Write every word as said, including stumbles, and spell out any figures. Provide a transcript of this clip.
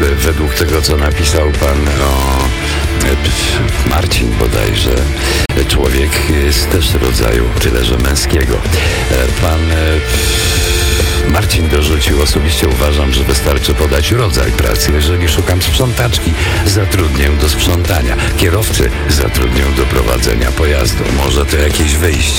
według tego, co napisał pan o Marcin bodajże, człowiek jest też rodzaju tyle, że męskiego. Pan Marcin dorzucił: osobiście uważam, że wystarczy podać rodzaj pracy. Jeżeli szukam sprzątaczki, zatrudnię do sprzątania. Kierowcy zatrudnię do prowadzenia pojazdu. Może to jakieś wyjście.